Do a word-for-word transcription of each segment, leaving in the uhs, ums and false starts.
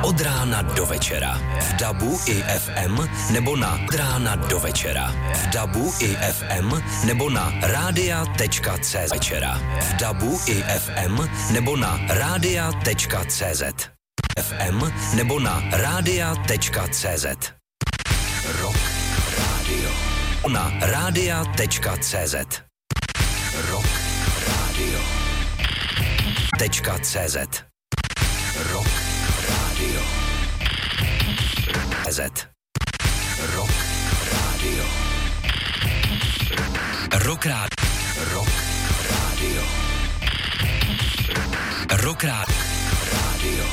Od rána do večera. V dabu i ef em nebo na od rána do večera. V dabu i ef em nebo na rádia tečka cé zet večera. V dabu i ef em nebo na rádia tečka cé zet. ef em nebo na rádia tečka cé zet. Rock Radio. Na rádia tečka cé zet. Rock Radio. Tečka cé zet. Rock Radio. Z. Rock Radio. Rock Radio. Rock Radio. Rock Radio.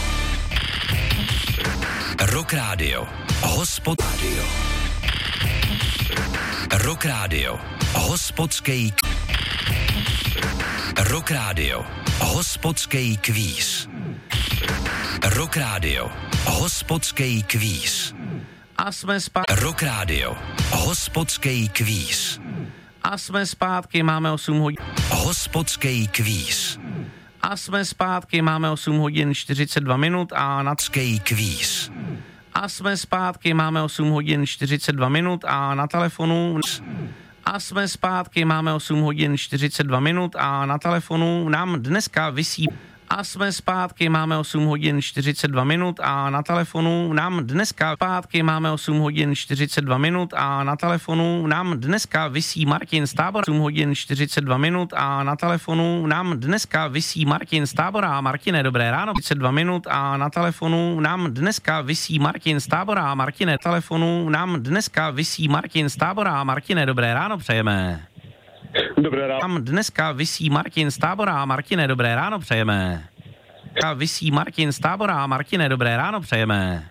Rock Radio. Hospod Radio. Rock Radio. Hospodský Rock Radio. Hospodský kvíz. Rock Radio. Hospodský kvíz. A jsme zpátky. Rock Radio. Hospodský kvíz. A jsme zpátky, máme osm hodin. Hospodský kvíz. A jsme zpátky, máme osm hodin čtyřicet dva minut a na Hospodský kvíz. A jsme zpátky, máme osm hodin čtyřicet dva minut a na telefonu A jsme zpátky, máme osm hodin čtyřicet dva minut a na telefonu nám dneska visí. A jsme zpátky, máme osm hodin čtyřicet dva minut a na telefonu nám dneska zpátky, máme osm hodin čtyřicet dva minut a na telefonu nám dneska visí Martin z Tábora. osm hodin čtyřicet dva minut a na telefonu nám dneska visí Martin z Tábora. Martine, dobré ráno. čtyřicet dva minut a na telefonu nám dneska visí Martin z Tábora. Martine, telefonu nám dneska visí Martin z Tábora. Martine, dobré ráno přejeme. Dobré ráno. Tam dneska visí Martin z Tábora. Martine, dobré ráno přejeme. A visí Martin z Tábora. Martine, dobré ráno přejeme.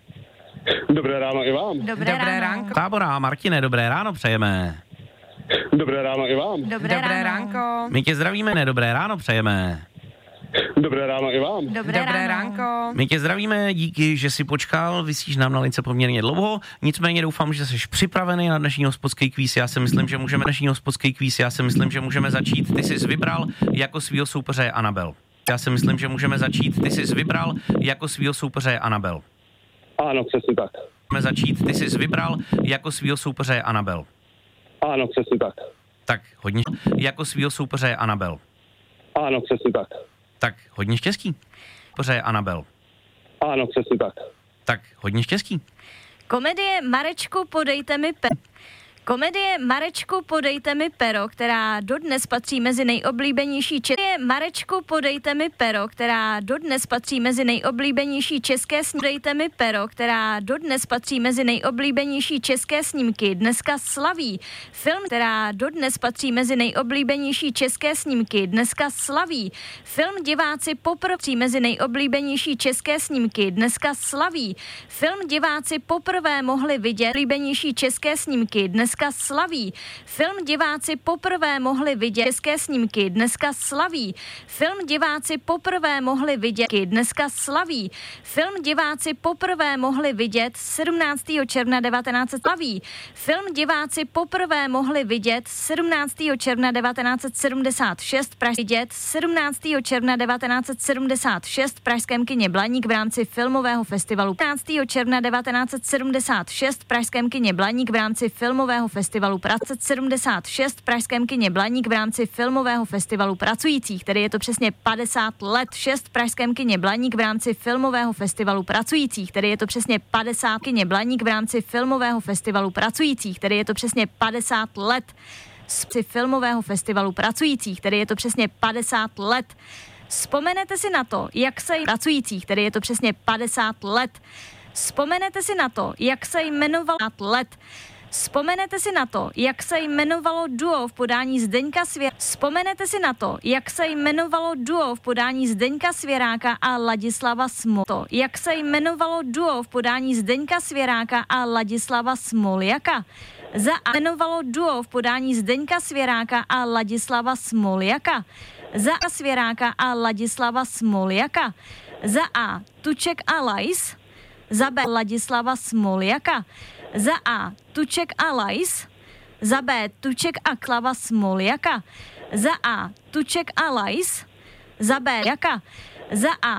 Dobré ráno i vám. Dobré, Dobré ráno. Tábora. Martine, dobré ráno přejeme. Dobré ráno i vám. Dobré, Dobré ránko. My tě zdravíme, ne, dobré ráno přejeme. Dobré ráno i vám. Dobré, Dobré ránko. My tě zdravíme, díky, že jsi počkal, vysíš nám na lince poměrně dlouho, nicméně doufám, že jsi připravený na dnešní hospodský kvíz. Já si myslím, že můžeme dnešní hospodský kvíz, já si myslím, že můžeme začít. Ty jsi vybral jako svýho soupeře Anabel. Já si myslím, že můžeme začít. Ty jsi vybral jako svýho soupeře Anabel. Ano, přesně tak. Můžeme začít. Ty jsi vybral jako svýho soupeře Anabel. Ano, přesně tak. Tak, hodně jako svýho soupeře Anabel. Ano, přesně tak. Tak, hodně štěstí. Soupeře Anabel. Ano, přesně tak. Tak, hodně štěstí. Komedie Marečku, podejte mi pe... Komedie Marečku, podejte mi pero, která dodnes patří mezi nejoblíbenější české... Marečku, podejte mi pero, která dodnes patří mezi nejoblíbenější české snímky. Podejte mi pero, která dodnes patří mezi nejoblíbenější české snímky. Dneska slaví film, která dodnes patří mezi nejoblíbenější české snímky. Dneska slaví film diváci poprvé mezi nejoblíbenější české snímky. Dneska slaví film diváci poprvé mohli vidět oblíbenější české snímky. Dneska slaví film diváci poprvé mohli vidět české snímky. Dneska slaví film diváci poprvé mohli vidět. Dneska slaví film diváci poprvé mohli vidět sedmnáctého června devatenáct set slaví film diváci poprvé mohli vidět sedmnáctého června devatenáct set sedmdesát šest Praž vidět sedmnáctého června devatenáct set sedmdesát šest v pražském kině Blaník v rámci filmového festivalu. patnáctého června devatenáct set sedmdesát šest v pražském kině Blaník v rámci filmového festivalu Prace sedmdesát šest v pražském kině Blaník v rámci filmového festivalu pracujících, tedy je to přesně padesát let. šest v pražském kině Blaník v rámci filmového festivalu pracujících, tedy je to přesně padesát kině Blaník v rámci filmového festivalu pracujících, tedy je to přesně padesát let. Z filmového festivalu pracujících, tedy je to přesně padesát let. Vzpomenete si na to, jak se pracujících, tedy je to přesně padesát let. Vzpomenete si na to, jak se jmenoval let. Vzpomenete si na to, jak se jmenovalo duo v podání Zdeňka Svěráka. Vzpomenete si na to, jak se jmenovalo duo v podání Zdeňka Svěráka a Ladislava Smol. Jak se jmenovalo duo v podání Zdeňka Svěráka a Ladislava Smoljaka. Za a jmenovalo duo v podání Zdeňka Svěráka a Ladislava Smoljaka. Za a Svěráka a Ladislava Smoljaka. Za A Tuček a Lajs. Za B Ladislava Smoljaka. Za A Tuček a Lajs. Za B Tuček a Klava Smoljaka. Za A Tuček a Lajs. Za B Jaka. Za A